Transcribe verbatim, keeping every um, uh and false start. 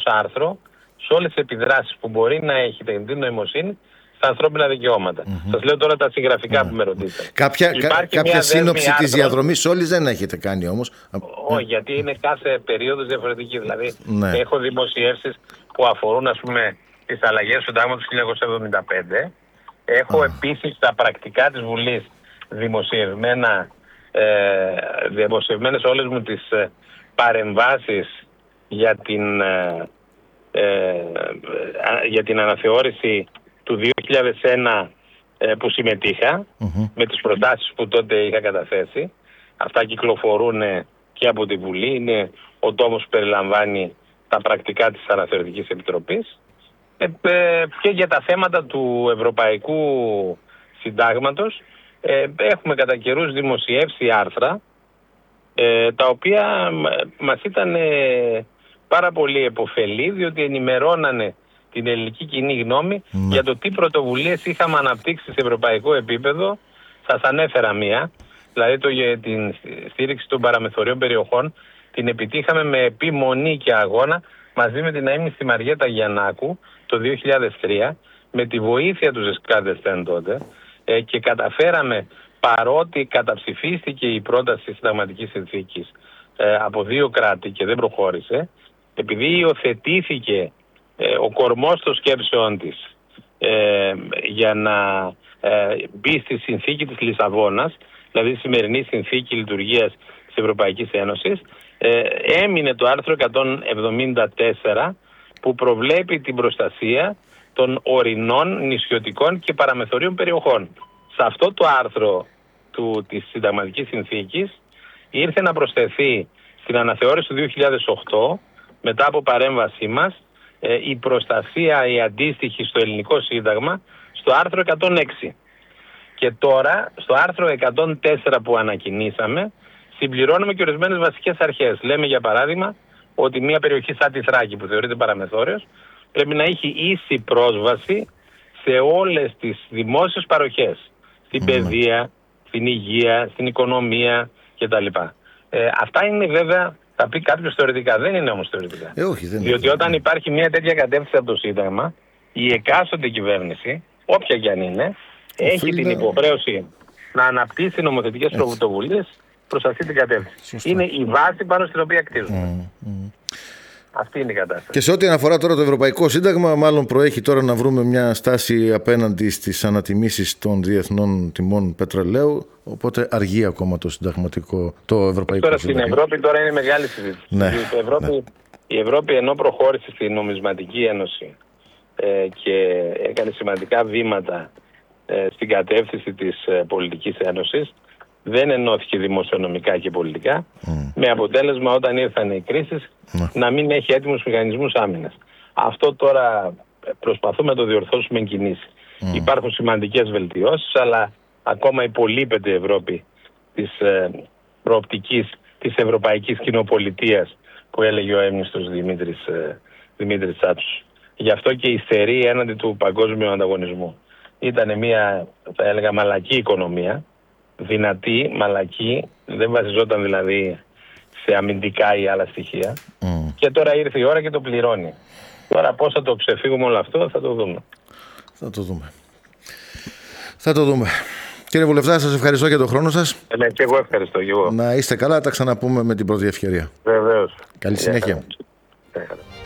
άρθρο σε όλες τις επιδράσεις που μπορεί να έχει τεχνητή νοημοσύνη στα ανθρώπινα δικαιώματα. Mm-hmm. Σας λέω τώρα τα συγγραφικά mm-hmm. που με ρωτήσατε. Κάποια, κα, κάποια σύνοψη της διαδρομής όλης δεν έχετε κάνει όμως? Όχι, γιατί είναι κάθε περίοδος διαφορετική. Δηλαδή, ναι. έχω δημοσιεύσεις που αφορούν, ας πούμε, τις αλλαγές του συντάγματος του χίλια εννιακόσια εβδομήντα πέντε. Έχω mm. επίσης τα πρακτικά της Βουλής δημοσιευμένα, ε, δημοσιευμένες όλες μου τις ε, παρεμβάσεις για την, ε, ε, για την αναθεώρηση του δύο χιλιάδες ένα ε, που συμμετείχα, mm-hmm. με τις προτάσεις που τότε είχα καταθέσει. Αυτά κυκλοφορούν και από τη Βουλή. Είναι ο τόμος που περιλαμβάνει τα πρακτικά της Αναθεωρητικής Επιτροπής. Ε, ε, και για τα θέματα του Ευρωπαϊκού Συντάγματος ε, έχουμε κατά καιρούς δημοσιεύσει άρθρα ε, τα οποία μας ήταν ε, πάρα πολύ επωφελή, διότι ενημερώνανε την ελληνική κοινή γνώμη mm. για το τι πρωτοβουλίες είχαμε αναπτύξει σε ευρωπαϊκό επίπεδο. Σας ανέφερα μία, δηλαδή το, για την στήριξη των παραμεθοριών περιοχών την επιτύχαμε με επιμονή και αγώνα μαζί με την αείμνηστη Μαριέτα Γιαννάκου το δύο χιλιάδες τρία, με τη βοήθεια του Ζεσκάντεστεν τότε, ε, και καταφέραμε, παρότι καταψηφίστηκε η πρόταση της συνταγματικής συνθήκης ε, από δύο κράτη και δεν προχώρησε, επειδή υιοθετήθηκε ε, ο κορμός των σκέψεων της ε, για να ε, μπει στη συνθήκη της Λισαβόνας, δηλαδή η σημερινή συνθήκη λειτουργίας της Ευρωπαϊκής Ένωσης, ε, έμεινε το άρθρο εκατόν εβδομήντα τέσσερα που προβλέπει την προστασία των ορεινών, νησιωτικών και παραμεθορίων περιοχών. Σε αυτό το άρθρο του, της Συνταγματικής Συνθήκης ήρθε να προσθεθεί στην αναθεώρηση του δύο χιλιάδες οκτώ, μετά από παρέμβασή μας, ε, η προστασία η αντίστοιχη στο ελληνικό σύνταγμα στο άρθρο εκατόν έξι. Και τώρα στο άρθρο εκατόν τέσσερα που ανακοινήσαμε συμπληρώνουμε και ορισμένες βασικές αρχές. Λέμε για παράδειγμα ότι μια περιοχή σαν τη Θράκη που θεωρείται παραμεθόριος πρέπει να έχει ίση πρόσβαση σε όλες τις δημόσιες παροχές. Στην mm. παιδεία, στην υγεία, στην οικονομία κτλ. Ε, αυτά είναι βέβαια, θα πει κάποιος θεωρητικά, δεν είναι όμως θεωρητικά. Ε, όχι, δεν Διότι είναι. όταν υπάρχει μια τέτοια κατεύθυνση από το Σύνταγμα, η εκάστοτε κυβέρνηση, όποια κι αν είναι, έχει Φίλε... την υποχρέωση να αναπτύσσει νομοθετικές πρωτοβουλίες προς αυτή την κατεύθυνση. Σωστά. Είναι η βάση πάνω στην οποία κτίζουμε. Mm, mm. Αυτή είναι η κατάσταση. Και σε ό,τι αφορά τώρα το Ευρωπαϊκό Σύνταγμα, μάλλον προέχει τώρα να βρούμε μια στάση απέναντι στις ανατιμήσεις των διεθνών τιμών πετρελαίου. Οπότε αργεί ακόμα το συνταγματικό, το Ευρωπαϊκό τώρα Σύνταγμα. Στην Ευρώπη τώρα είναι μεγάλη συζήτηση. Ναι, η, Ευρώπη, ναι. η Ευρώπη ενώ προχώρησε στην Νομισματική Ένωση ε, και έκανε σημαντικά βήματα ε, στην κατεύθυνση της ε, Πολιτικής Ένωσης, δεν ενώθηκε δημοσιονομικά και πολιτικά, mm. με αποτέλεσμα όταν ήρθαν οι κρίσεις mm. να μην έχει έτοιμους μηχανισμούς άμυνας. Αυτό τώρα προσπαθούμε να το διορθώσουμε εν κινήσει. Mm. Υπάρχουν σημαντικές βελτιώσεις, αλλά ακόμα υπολείπεται η Ευρώπη της ε, προοπτικής της ευρωπαϊκής κοινοπολιτείας που έλεγε ο έμνηστος Δημήτρης, ε, Δημήτρης Τσάτσος. Γι' αυτό και υστερεί έναντι του παγκόσμιου ανταγωνισμού. Ήταν μια, θα έλεγα, μαλακή οικονομία, δυνατή, μαλακή, δεν βασιζόταν δηλαδή σε αμυντικά ή άλλα στοιχεία. Mm. Και τώρα ήρθε η ώρα και το πληρώνει. Τώρα πώς θα το ξεφύγουμε όλο αυτό θα το δούμε. Θα το δούμε. Θα το δούμε. Κύριε Βουλευτά, σας ευχαριστώ για τον χρόνο σας. Ε, ναι, και εγώ ευχαριστώ. Και εγώ. Να είστε καλά, τα ξαναπούμε με την πρώτη ευκαιρία. Βεβαίως. Καλή συνέχεια. Yeah.